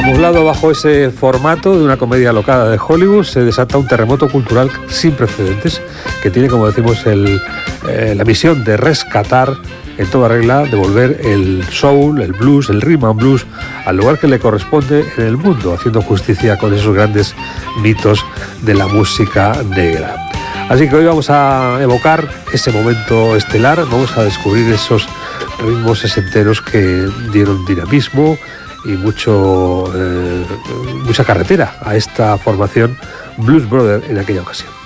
Camuflado bajo ese formato de una comedia alocada de Hollywood, se desata un terremoto cultural sin precedentes que tiene, como decimos, la misión de rescatar en toda regla, devolver el soul, el blues, el rhythm and blues al lugar que le corresponde en el mundo, haciendo justicia con esos grandes mitos de la música negra. Así que hoy vamos a evocar ese momento estelar, vamos a descubrir esos ritmos sesenteros que dieron dinamismo y mucha carretera a esta formación Blues Brothers en aquella ocasión.